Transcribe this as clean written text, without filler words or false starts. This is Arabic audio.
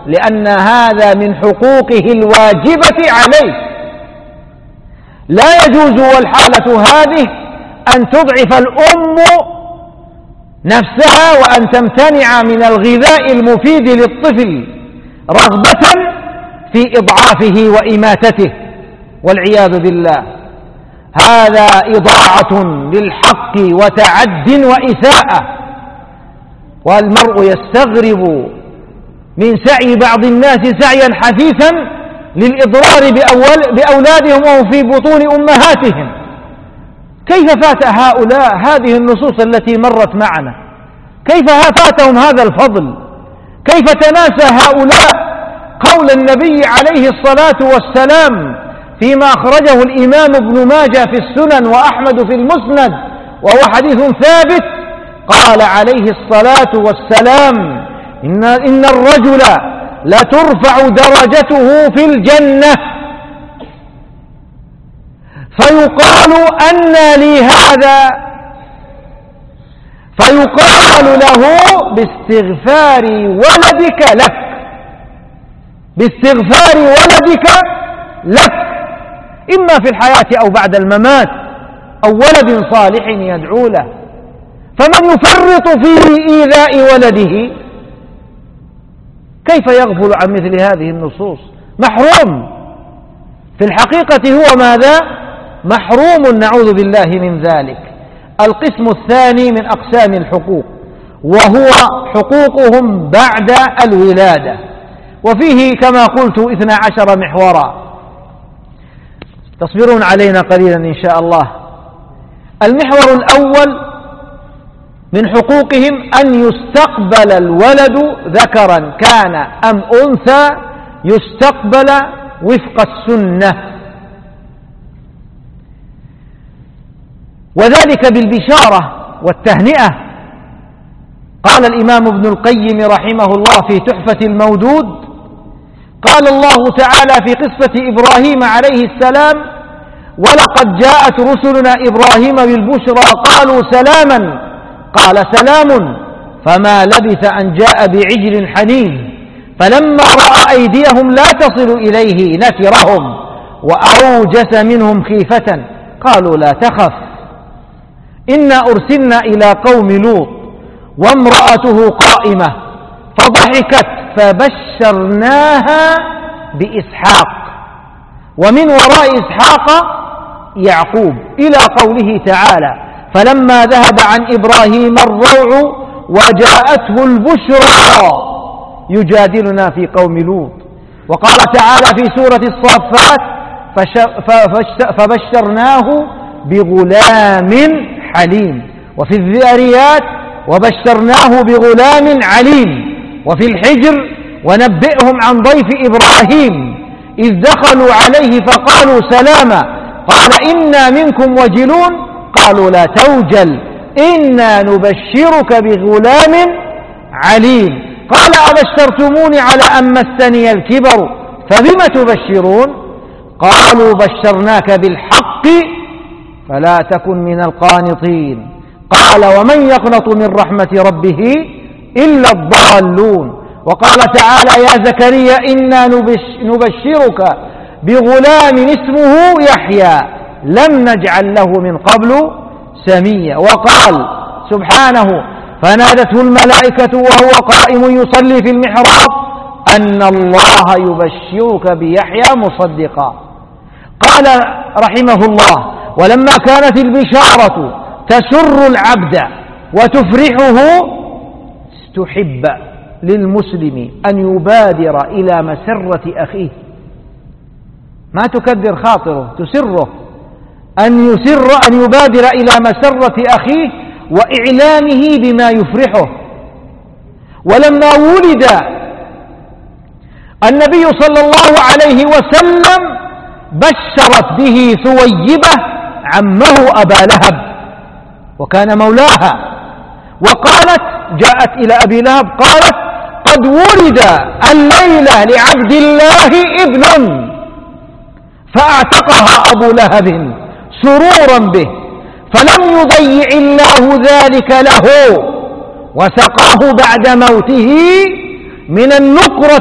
لأن هذا من حقوقه الواجبة عليه. لا يجوز والحالة هذه أن تضعف الأم نفسها وأن تمتنع من الغذاء المفيد للطفل رغبة في إضعافه وإماتته والعياذ بالله. هذا إضاعة للحق وتعد وإساءة، والمرء يستغرب من سعي بعض الناس سعيا حثيثا للإضرار بأولادهم وهم في بطون أمهاتهم. كيف فات هؤلاء هذه النصوص التي مرت معنا؟ كيف فاتهم هذا الفضل؟ كيف تناسى هؤلاء قول النبي عليه الصلاة والسلام فيما أخرجه الإمام ابن ماجه في السنن وأحمد في المسند وهو حديث ثابت؟ قال عليه الصلاة والسلام: إن الرجل لترفع درجته في الجنة فيقال أنى لي هذا، فيقال له: باستغفار ولدك لك، باستغفار ولدك لك، إما في الحياة أو بعد الممات، أو ولد صالح يدعو له. فمن يفرط في إيذاء ولده كيف يغفل عن مثل هذه النصوص؟ محروم في الحقيقة، هو ماذا؟ محروم، نعوذ بالله من ذلك. القسم الثاني من أقسام الحقوق وهو حقوقهم بعد الولادة، وفيه كما قلت 12 محورا. تصبرون علينا قليلا إن شاء الله. المحور الأول من حقوقهم أن يستقبل الولد ذكرا كان أم أنثى، يستقبل وفق السنة، وذلك بالبشارة والتهنئة. قال الإمام ابن القيم رحمه الله في تحفة المودود: قال الله تعالى في قصة إبراهيم عليه السلام: ولقد جاءت رسلنا إبراهيم بالبشرى قالوا سلاما، قال سلام، فما لبث أن جاء بعجل حنين، فلما رأى أيديهم لا تصل إليه نكرهم وأوجس منهم خيفة، قالوا لا تخف إنا أرسلنا إلى قوم لوط وامرأته قائمة فضحكت فبشرناها بإسحاق ومن وراء إسحاق يعقوب، إلى قوله تعالى: فلما ذهب عن إبراهيم الروع وجاءته البشرى يجادلنا في قوم لوط. وقال تعالى في سورة الصافات: فبشرناه بغلام حليم. وفي الذاريات: وبشرناه بغلام عليم. وفي الحجر: ونبئهم عن ضيف إبراهيم إذ دخلوا عليه فقالوا سلاما، قال إنا منكم وجلون، قالوا لا توجل إنا نبشرك بغلام عليم. قال أبشرتموني على أن مسني الكبر فبم تبشرون؟ قالوا بشرناك بالحق فلا تكن من القانطين. قال ومن يقنط من رحمة ربه إلا الضالون. وقال تعالى: يا زكريا إنا نبشرك بغلام اسمه يحيى لم نجعل له من قبل سميا. وقال سبحانه: فنادته الملائكة وهو قائم يصلي في المحراب أن الله يبشرك بيحيى مصدقا. قال رحمه الله: ولما كانت البشارة تسر العبد وتفرحه استحب للمسلم أن يبادر إلى مسرة أخيه، ما تكدر خاطره، تسره، أن يبادر إلى مسرة أخيه وإعلامه بما يفرحه. ولما ولد النبي صلى الله عليه وسلم بشرت به ثويبة عمه أبا لهب وكان مولاها، وقالت: جاءت إلى أبي لهب قالت: قد ولد الليلة لعبد الله ابن، فاعتقها أبو لهب سرورا به، فلم يضيع الله ذلك له، وسقاه بعد موته من النقرة